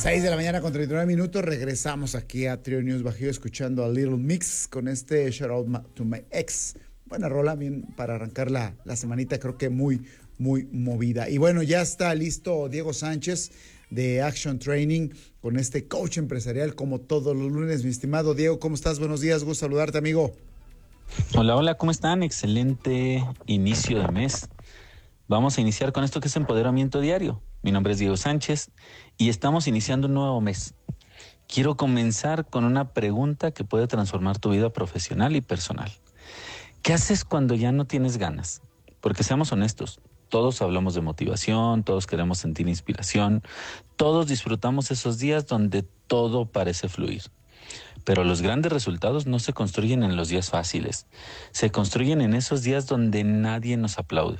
6 de la mañana con 39 minutos. Regresamos aquí a Trio News Bajío escuchando a Little Mix con este Shout Out to My Ex. Buena rola, bien para arrancar la semanita, creo que muy movida. Y bueno, ya está listo Diego Sánchez de Action Training con este coach empresarial como todos los lunes. Mi estimado Diego, ¿cómo estás? Buenos días, gusto saludarte, amigo. Hola, ¿cómo están? Excelente inicio de mes. Vamos a iniciar con esto que es Empoderamiento Diario. Mi nombre es Diego Sánchez y estamos iniciando un nuevo mes. Quiero comenzar con una pregunta que puede transformar tu vida profesional y personal. ¿Qué haces cuando ya no tienes ganas? Porque seamos honestos, todos hablamos de motivación, todos queremos sentir inspiración, todos disfrutamos esos días donde todo parece fluir. Pero los grandes resultados no se construyen en los días fáciles, se construyen en esos días donde nadie nos aplaude,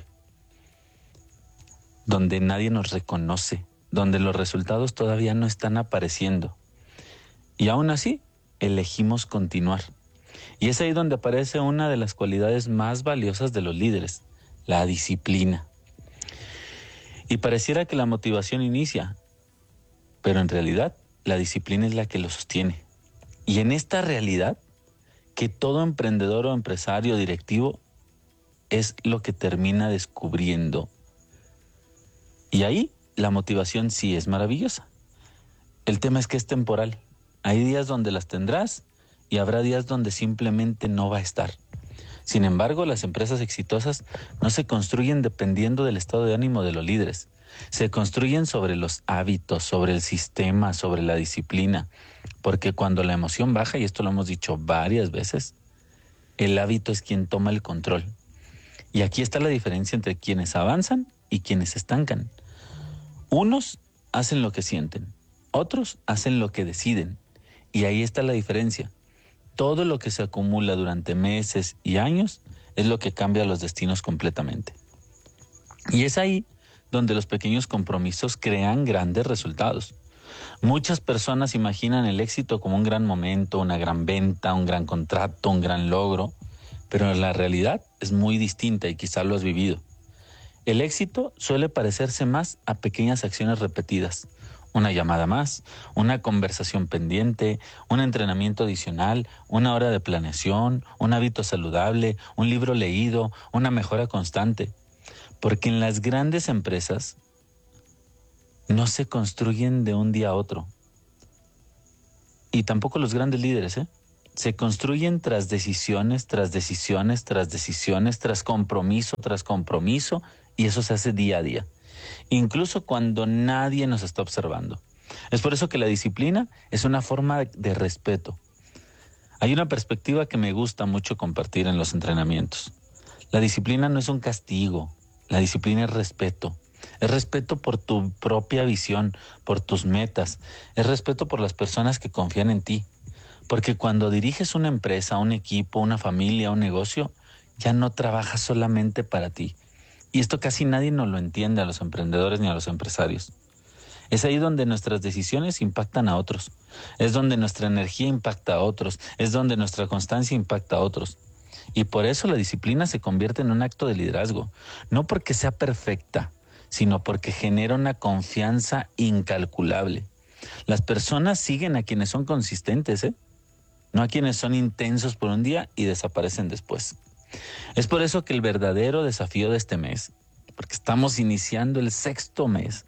donde nadie nos reconoce, donde los resultados todavía no están apareciendo. Y aún así, elegimos continuar. Y es ahí donde aparece una de las cualidades más valiosas de los líderes, la disciplina. Y pareciera que la motivación inicia, pero en realidad la disciplina es la que lo sostiene. Y en esta realidad, que todo emprendedor o empresario directivo es lo que termina descubriendo. Y ahí la motivación sí es maravillosa. El tema es que es temporal. Hay días donde las tendrás y habrá días donde simplemente no va a estar. Sin embargo, las empresas exitosas no se construyen dependiendo del estado de ánimo de los líderes. Se construyen sobre los hábitos, sobre el sistema, sobre la disciplina. Porque cuando la emoción baja, y esto lo hemos dicho varias veces, el hábito es quien toma el control. Y aquí está la diferencia entre quienes avanzan y quienes se estancan. Unos hacen lo que sienten, otros hacen lo que deciden. Y ahí está la diferencia. Todo lo que se acumula durante meses y años es lo que cambia los destinos completamente. Y es ahí donde los pequeños compromisos crean grandes resultados. Muchas personas imaginan el éxito como un gran momento, una gran venta, un gran contrato, un gran logro, pero la realidad es muy distinta y quizá lo has vivido. El éxito suele parecerse más a pequeñas acciones repetidas. Una llamada más, una conversación pendiente, un entrenamiento adicional, una hora de planeación, un hábito saludable, un libro leído, una mejora constante. Porque en las grandes empresas no se construyen de un día a otro. Y tampoco los grandes líderes, Se construyen tras decisiones, tras decisiones, tras decisiones, tras compromiso, y eso se hace día a día. Incluso cuando nadie nos está observando. Es por eso que la disciplina es una forma de respeto. Hay una perspectiva que me gusta mucho compartir en los entrenamientos. La disciplina no es un castigo, la disciplina es respeto. Es respeto por tu propia visión, por tus metas. Es respeto por las personas que confían en ti. Porque cuando diriges una empresa, un equipo, una familia, un negocio, ya no trabajas solamente para ti. Y esto casi nadie nos lo entiende a los emprendedores ni a los empresarios. Es ahí donde nuestras decisiones impactan a otros. Es donde nuestra energía impacta a otros. Es donde nuestra constancia impacta a otros. Y por eso la disciplina se convierte en un acto de liderazgo. No porque sea perfecta, sino porque genera una confianza incalculable. Las personas siguen a quienes son consistentes, no a quienes son intensos por un día y desaparecen después. Es por eso que el verdadero desafío de este mes, porque estamos iniciando el 6º mes,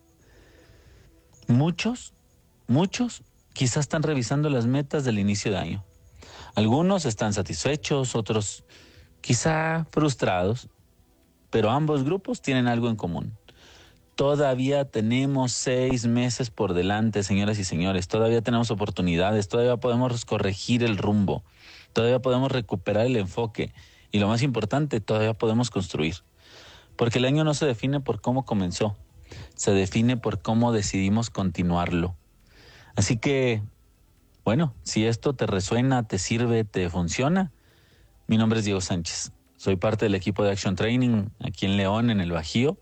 muchos quizás están revisando las metas del inicio de año. Algunos están satisfechos, otros quizá frustrados, pero ambos grupos tienen algo en común. Todavía tenemos 6 meses por delante, señoras y señores. Todavía tenemos oportunidades, todavía podemos corregir el rumbo, todavía podemos recuperar el enfoque y lo más importante, todavía podemos construir. Porque el año no se define por cómo comenzó, se define por cómo decidimos continuarlo. Así que, bueno, si esto te resuena, te sirve, te funciona, mi nombre es Diego Sánchez. Soy parte del equipo de Action Training aquí en León, en el Bajío.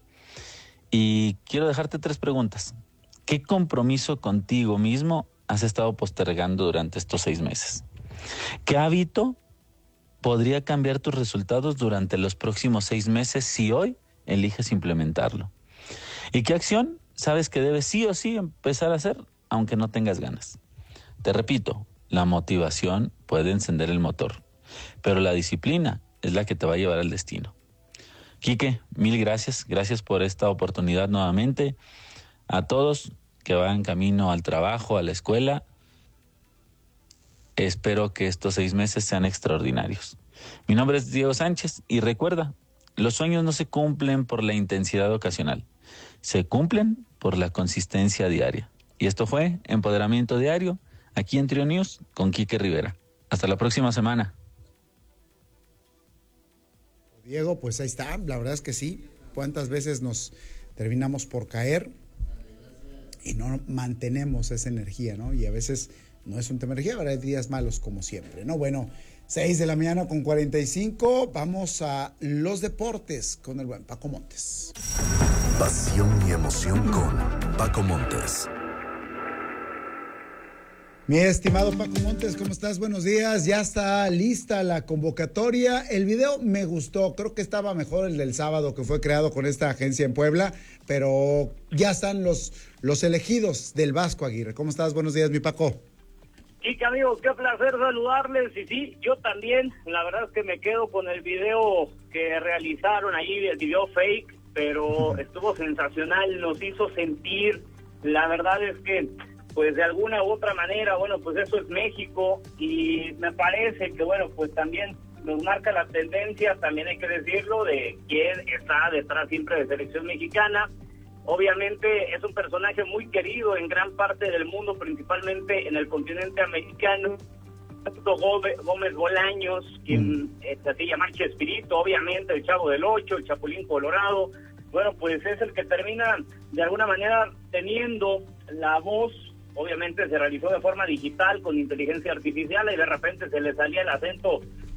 Y quiero dejarte 3 preguntas. ¿Qué compromiso contigo mismo has estado postergando durante estos 6 meses? ¿Qué hábito podría cambiar tus resultados durante los próximos 6 meses si hoy eliges implementarlo? ¿Y qué acción sabes que debes sí o sí empezar a hacer aunque no tengas ganas. Te repito, la motivación puede encender el motor, pero la disciplina es la que te va a llevar al destino. Quique, mil gracias. Gracias por esta oportunidad nuevamente. A todos que van camino al trabajo, a la escuela, espero que estos 6 meses sean extraordinarios. Mi nombre es Diego Sánchez y recuerda, los sueños no se cumplen por la intensidad ocasional, se cumplen por la consistencia diaria. Y esto fue Empoderamiento Diario, aquí en Trio News con Quique Rivera. Hasta la próxima semana. Diego, pues ahí está, la verdad es que sí. ¿Cuántas veces nos terminamos por caer y no mantenemos esa energía, ¿no? Y a veces no es un tema de energía, ahora hay días malos como siempre, ¿no? Bueno, 6:45 a.m, vamos a los deportes con el buen Paco Montes. Pasión y emoción con Paco Montes. Mi estimado Paco Montes, ¿cómo estás? Buenos días, ya está lista la convocatoria. El video me gustó, creo que estaba mejor el del sábado que fue creado con esta agencia en Puebla, pero ya están los elegidos del Vasco Aguirre. ¿Cómo estás? Buenos días, mi Paco. Sí, amigos, qué placer saludarles. Y sí, yo también, la verdad es que me quedo con el video que realizaron allí, el video fake, pero estuvo sensacional, nos hizo sentir, la verdad es que pues de alguna u otra manera, bueno, pues eso es México y me parece que, bueno, pues también nos marca la tendencia, también hay que decirlo, de quién está detrás siempre de selección mexicana. Obviamente es un personaje muy querido en gran parte del mundo, principalmente en el continente americano. Gómez Bolaños, quien se llama Chespirito, obviamente, el Chavo del Ocho, el Chapulín Colorado. Bueno, pues es el que termina de alguna manera teniendo la voz. Obviamente se realizó de forma digital con inteligencia artificial y de repente se le salía el acento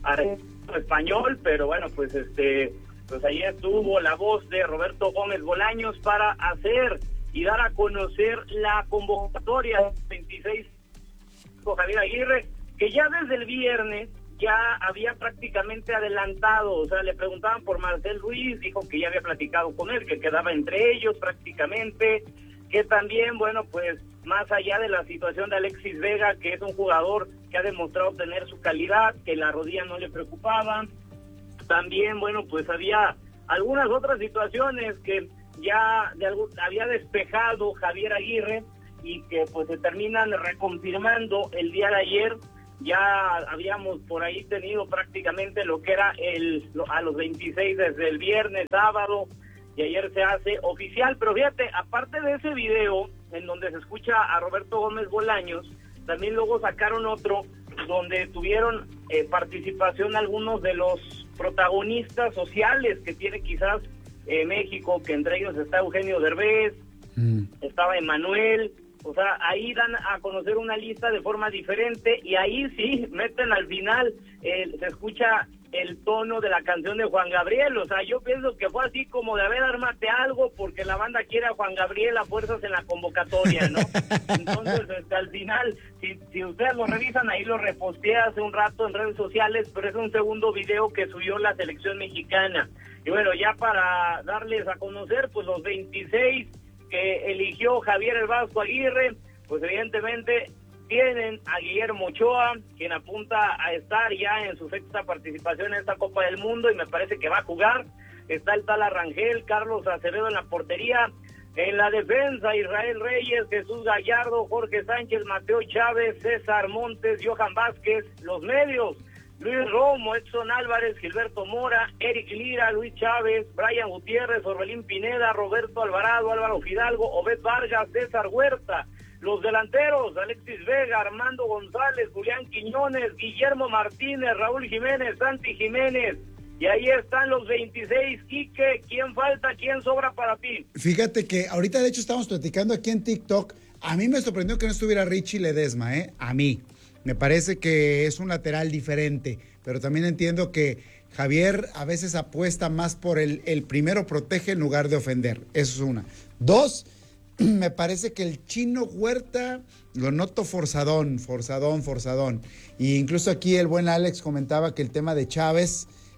español, pero bueno, pues pues ahí estuvo la voz de Roberto Gómez Bolaños para hacer y dar a conocer la convocatoria 26 con Javier Aguirre, que ya desde el viernes ya había prácticamente adelantado. O sea, le preguntaban por Marcel Ruiz, dijo que ya había platicado con él, que quedaba entre ellos prácticamente, que también, bueno, pues más allá de la situación de Alexis Vega, que es un jugador que ha demostrado tener su calidad, que la rodilla no le preocupaba, también, bueno, pues había algunas otras situaciones que ya había despejado Javier Aguirre y que pues se terminan reconfirmando el día de ayer. Ya habíamos por ahí tenido prácticamente lo que era a los 26 desde el viernes, sábado, y ayer se hace oficial. Pero fíjate, aparte de ese video en donde se escucha a Roberto Gómez Bolaños, también luego sacaron otro donde tuvieron participación algunos de los protagonistas sociales que tiene quizás México, que entre ellos está Eugenio Derbez, estaba Emanuel. O sea, ahí dan a conocer una lista de forma diferente y ahí sí meten al final, se escucha el tono de la canción de Juan Gabriel. O sea, yo pienso que fue así como de, a ver, ármate algo, porque la banda quiere a Juan Gabriel a fuerzas en la convocatoria, ¿no? Entonces, al final, si ustedes lo revisan, ahí lo reposteé hace un rato en redes sociales, pero es un segundo video que subió la selección mexicana. Y bueno, ya para darles a conocer, pues los 26 que eligió Javier el Vasco Aguirre, pues evidentemente tienen a Guillermo Ochoa, quien apunta a estar ya en su sexta participación en esta Copa del Mundo y me parece que va a jugar. Está el Tala Rangel, Carlos Acevedo en la portería. En la defensa, Israel Reyes, Jesús Gallardo, Jorge Sánchez, Mateo Chávez, César Montes, Johan Vázquez. Los medios, Luis Romo, Edson Álvarez, Gilberto Mora, Eric Lira, Luis Chávez, Brian Gutiérrez, Orbelín Pineda, Roberto Alvarado, Álvaro Fidalgo, Obed Vargas, César Huerta. Los delanteros, Alexis Vega, Armando González, Julián Quiñones, Guillermo Martínez, Raúl Jiménez, Santi Jiménez. Y ahí están los 26. Quique, ¿quién falta? ¿Quién sobra para ti? Fíjate que ahorita de hecho estamos platicando aquí en TikTok. A mí me sorprendió que no estuviera Richie Ledesma, a mí. Me parece que es un lateral diferente, pero también entiendo que Javier a veces apuesta más por el primero protege en lugar de ofender. Eso es una. Dos, me parece que el Chino Huerta lo noto forzadón. Y incluso aquí el buen Alex comentaba que el tema de Chávez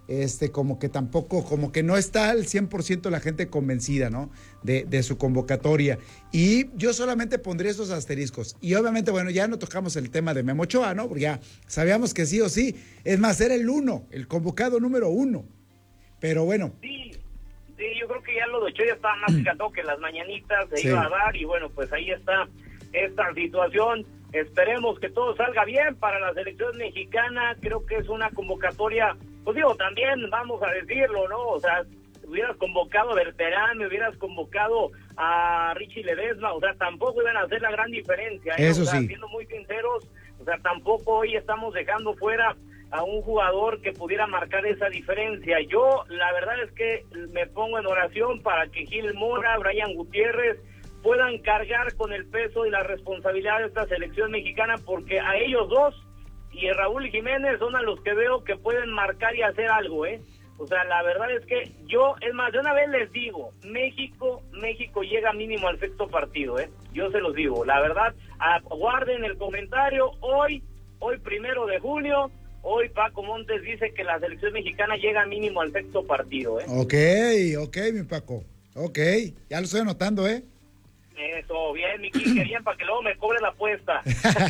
como que tampoco, como que no está al 100% la gente convencida, ¿no? De su convocatoria. Y yo solamente pondría esos asteriscos. Y obviamente, bueno, ya no tocamos el tema de Memo Ochoa, ¿no? Porque ya sabíamos que sí o sí. Es más, era el convocado número 1. Pero bueno. Sí, yo creo que ya lo de Ochoa ya estaba más cantado que las mañanitas se iba a dar. Y bueno, pues ahí está esta situación. Esperemos que todo salga bien para la selección mexicana. Creo que es una convocatoria, pues digo, también vamos a decirlo, ¿no? O sea, hubieras convocado a Berterame, hubieras convocado a Richie Ledesma, o sea, tampoco iban a hacer la gran diferencia, ¿eh? Eso o sea, sí. siendo muy sinceros, o sea, tampoco hoy estamos dejando fuera a un jugador que pudiera marcar esa diferencia. Yo, la verdad es que me pongo en oración para que Gil Mora, Brian Gutiérrez puedan cargar con el peso y la responsabilidad de esta selección mexicana, porque a ellos dos y Raúl Jiménez son a los que veo que pueden marcar y hacer algo, ¿eh? O sea, la verdad es que es más, de una vez les digo, México llega mínimo al sexto partido, ¿eh? Yo se los digo, la verdad, guarden el comentario, hoy 1 de junio, hoy Paco Montes dice que la selección mexicana llega mínimo al sexto partido, ¿eh? Ok, mi Paco, ya lo estoy anotando, ¿eh? Eso, bien, mi Quique, bien, para que luego me cobre la apuesta.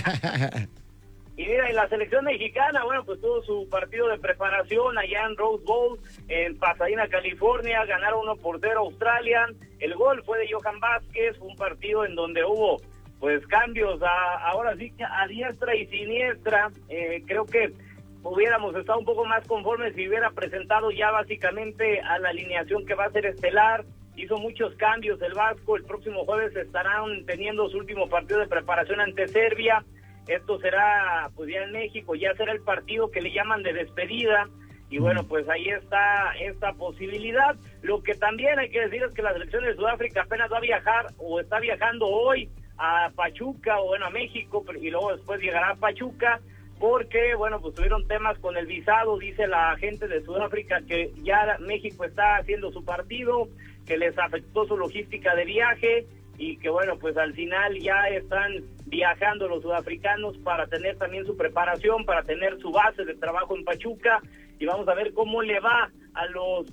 Y mira, y la selección mexicana, bueno, pues tuvo su partido de preparación allá en Rose Bowl, en Pasadena, California, ganaron 1-0 Australia. El gol fue de Johan Vázquez, un partido en donde hubo, pues, cambios ahora sí que a diestra y siniestra. Creo que hubiéramos estado un poco más conformes si hubiera presentado ya básicamente a la alineación que va a ser estelar. Hizo muchos cambios el Vasco. El próximo jueves estarán teniendo su último partido de preparación ante Serbia. Esto será, pues, ya en México, ya será el partido que le llaman de despedida. Y bueno, pues ahí está esta posibilidad. Lo que también hay que decir es que la selección de Sudáfrica apenas va a viajar, o está viajando hoy a Pachuca, o bueno, a México, y luego después llegará a Pachuca, porque, bueno, pues tuvieron temas con el visado. Dice la gente de Sudáfrica que ya México está haciendo su partido, que les afectó su logística de viaje, y que, bueno, pues al final ya están viajando los sudafricanos para tener también su preparación, para tener su base de trabajo en Pachuca, y vamos a ver cómo le va a los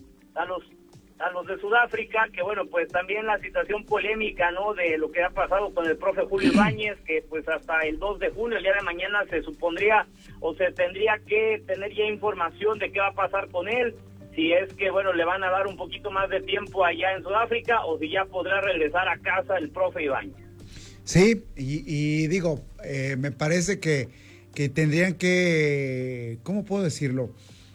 de Sudáfrica, que, bueno, pues también la situación polémica, ¿no?, de lo que ha pasado con el profe Julio Ibáñez, que pues hasta el 2 de junio, el día de mañana, se supondría o se tendría que tener ya información de qué va a pasar con él, si es que, bueno, le van a dar un poquito más de tiempo allá en Sudáfrica, o si ya podrá regresar a casa el profe Ibáñez. Sí, y digo, me parece que tendrían que, ¿cómo puedo decirlo?,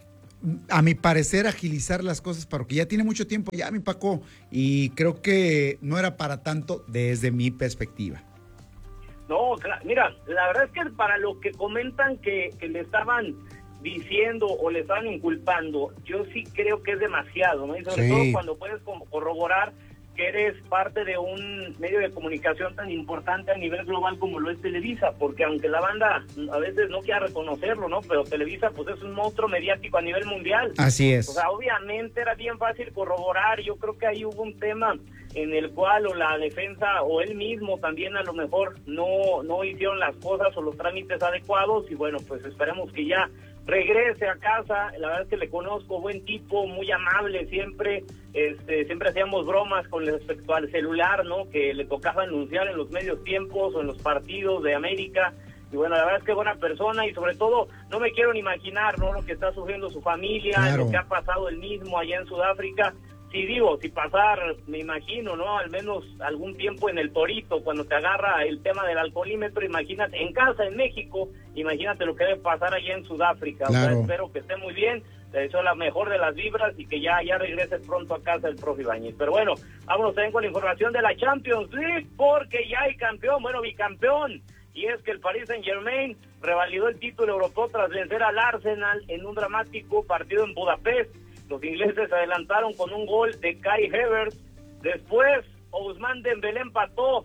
a mi parecer, agilizar las cosas, porque ya tiene mucho tiempo ya, mi Paco, y creo que no era para tanto desde mi perspectiva. No, mira, la verdad es que para lo que comentan que le estaban diciendo o le estaban inculpando, yo sí creo que es demasiado, ¿no? Y sobre todo cuando puedes corroborar que eres parte de un medio de comunicación tan importante a nivel global como lo es Televisa, porque aunque la banda a veces no quiera reconocerlo, ¿no?, pero Televisa pues es un monstruo mediático a nivel mundial. Así es. O sea, obviamente era bien fácil corroborar. Yo creo que ahí hubo un tema en el cual o la defensa o él mismo también a lo mejor no hicieron las cosas o los trámites adecuados, y bueno, pues esperemos que ya regrese a casa. La verdad es que le conozco, buen tipo, muy amable, siempre hacíamos bromas con respecto al celular, ¿no?, que le tocaba anunciar en los medios tiempos o en los partidos de América. Y bueno, la verdad es que buena persona, y sobre todo no me quiero ni imaginar, ¿no?, lo que está sufriendo su familia, claro, lo que ha pasado él mismo allá en Sudáfrica. Si pasar, me imagino, ¿no?, al menos algún tiempo en el Torito, cuando te agarra el tema del alcoholímetro, imagínate, en casa en México, imagínate lo que debe pasar allá en Sudáfrica. Claro. O sea, espero que esté muy bien, le deseo la mejor de las vibras y que ya regrese pronto a casa el profe Ibáñez. Pero bueno, vámonos también con la información de la Champions League, porque ya hay campeón, bueno, bicampeón, y es que el Paris Saint-Germain revalidó el título europeo tras vencer al Arsenal en un dramático partido en Budapest. Los ingleses se adelantaron con un gol de Kai Havertz. Después, Ousmane Dembélé empató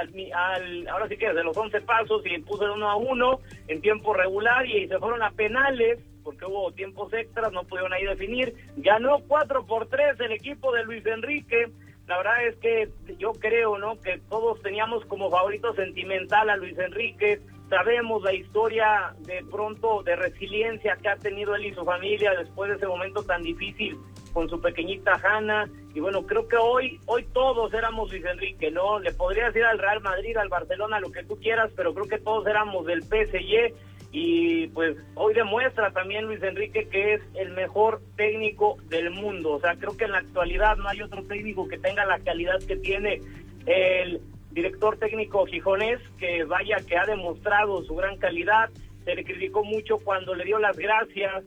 ahora sí que desde los 11 pasos, y puso el 1-1 en tiempo regular, y se fueron a penales porque hubo tiempos extras, no pudieron ahí definir. Ganó 4-3 el equipo de Luis Enrique. La verdad es que yo creo, ¿no?, que todos teníamos como favorito sentimental a Luis Enrique. sabemos la historia de pronto de resiliencia que ha tenido él y su familia después de ese momento tan difícil con su pequeñita Hanna. Y bueno, creo que hoy todos éramos Luis Enrique, ¿no? Le podrías ir al Real Madrid, al Barcelona, lo que tú quieras, pero creo que todos éramos del PSG. Y pues hoy demuestra también Luis Enrique que es el mejor técnico del mundo. O sea, creo que en la actualidad no hay otro técnico que tenga la calidad que tiene el director técnico gijonés, que vaya que ha demostrado su gran calidad. Se le criticó mucho cuando le dio las gracias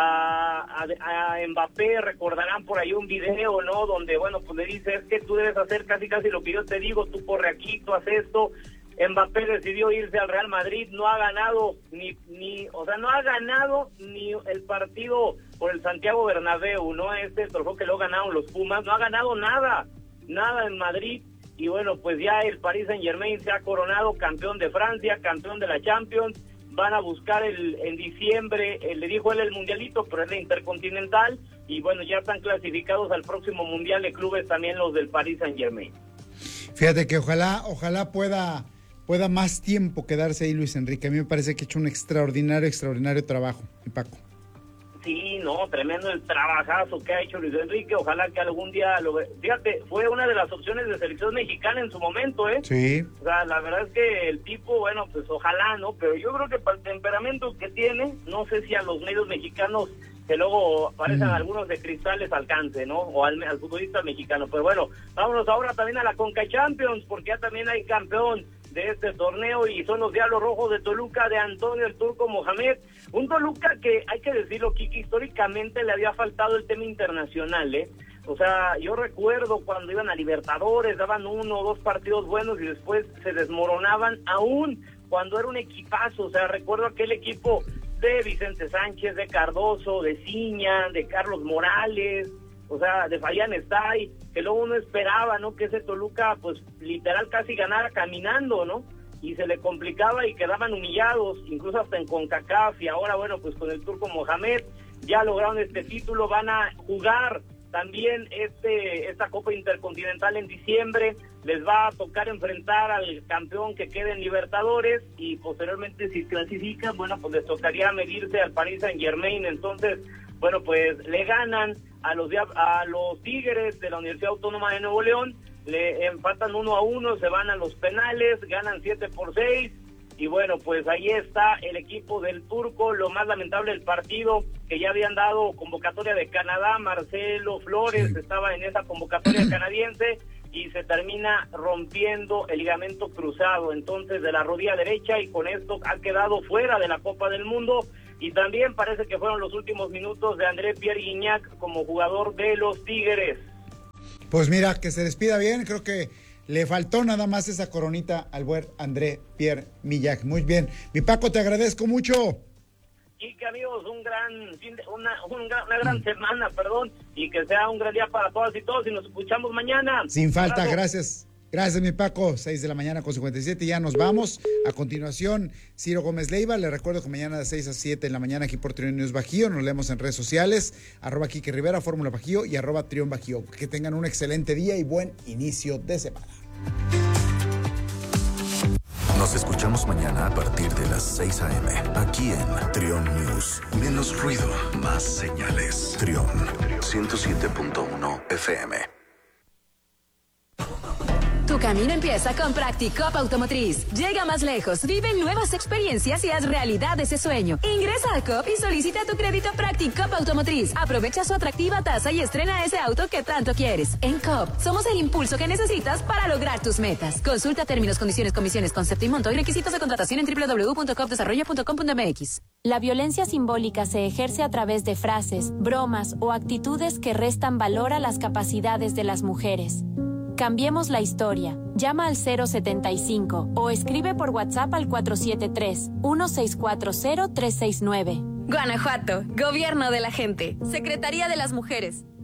a Mbappé. Recordarán por ahí un video, ¿no? Donde, bueno, pues le dice, es que tú debes hacer casi lo que yo te digo, tú corre aquí, tú haces esto. Mbappé decidió irse al Real Madrid, no ha ganado no ha ganado ni el partido por el Santiago Bernabéu, ¿no? Este trofeo que lo ganaron los Pumas, no ha ganado nada en Madrid. Y bueno, pues ya el Paris Saint-Germain se ha coronado campeón de Francia, campeón de la Champions. Van a buscar en diciembre, le dijo él el mundialito, pero es la Intercontinental. Y bueno, ya están clasificados al próximo Mundial de Clubes también los del Paris Saint-Germain. Fíjate que ojalá pueda más tiempo quedarse ahí Luis Enrique. A mí me parece que ha hecho un extraordinario trabajo, mi Paco. Sí, no, tremendo el trabajazo que ha hecho Luis Enrique. Ojalá que algún día lo ve. Fíjate, fue una de las opciones de selección mexicana en su momento, ¿eh? Sí. O sea, la verdad es que el tipo, bueno, pues ojalá, ¿no? Pero yo creo que para el temperamento que tiene, no sé si a los medios mexicanos, que luego parecen algunos de cristales, alcance, ¿no? O al futbolista mexicano. Pero bueno, vámonos ahora también a la Conca Champions, porque ya también hay campeón de este torneo y son los Diablos Rojos de Toluca de Antonio el Turco Mohamed. Un Toluca que, hay que decirlo, Kiki, históricamente le había faltado el tema internacional, ¿eh? O sea, yo recuerdo cuando iban a Libertadores, daban 1 o 2 partidos buenos y después se desmoronaban, aún cuando era un equipazo. O sea, recuerdo aquel equipo de Vicente Sánchez, de Cardoso, de Ciña, de Carlos Morales, o sea, de Fabián Estay, que luego uno esperaba, ¿no? Que ese Toluca, pues, literal casi ganara caminando, ¿no? Y se le complicaba y quedaban humillados, incluso hasta en CONCACAF, y ahora, bueno, pues con el Turco Mohamed ya lograron este título, van a jugar también esta Copa Intercontinental en diciembre, les va a tocar enfrentar al campeón que quede en Libertadores, y posteriormente si clasifican, bueno, pues les tocaría medirse al Paris Saint-Germain. Entonces, bueno, pues le ganan a los Tigres de la Universidad Autónoma de Nuevo León, le empatan 1-1, se van a los penales, ganan 7-6, y bueno, pues ahí está el equipo del Turco. Lo más lamentable del partido, que ya habían dado convocatoria de Canadá, Marcelo Flores estaba en esa convocatoria canadiense, y se termina rompiendo el ligamento cruzado, entonces, de la rodilla derecha, y con esto ha quedado fuera de la Copa del Mundo. Y también parece que fueron los últimos minutos de André Pierre Gignac como jugador de los Tigres. Pues mira, que se despida bien, creo que le faltó nada más esa coronita al buen André Pierre Gignac. Muy bien. Mi Paco, te agradezco mucho. Y que, amigos, una gran semana, y que sea un gran día para todas y todos, y nos escuchamos mañana. Sin falta, gracias. Gracias, mi Paco. 6 de la mañana con 57, ya nos vamos. A continuación, Ciro Gómez Leiva. Le recuerdo que mañana de 6 a 7 en la mañana aquí por Trión News Bajío. Nos leemos en redes sociales, @Quique Rivera, Fórmula Bajío y @Trión Bajío. Que tengan un excelente día y buen inicio de semana. Nos escuchamos mañana a partir de las 6 a.m. aquí en Trión News. Menos ruido, más señales. Trión 107.1 FM. Tu camino empieza con Practicop Automotriz. Llega más lejos, vive nuevas experiencias y haz realidad ese sueño. Ingresa a Coop y solicita tu crédito Practicop Automotriz. Aprovecha su atractiva tasa y estrena ese auto que tanto quieres. En Coop, somos el impulso que necesitas para lograr tus metas. Consulta términos, condiciones, comisiones, concepto y monto y requisitos de contratación en www.coopdesarrollo.com.mx. La violencia simbólica se ejerce a través de frases, bromas o actitudes que restan valor a las capacidades de las mujeres. Cambiemos la historia. Llama al 075 o escribe por WhatsApp al 473-1640-369. Guanajuato, Gobierno de la Gente, Secretaría de las Mujeres.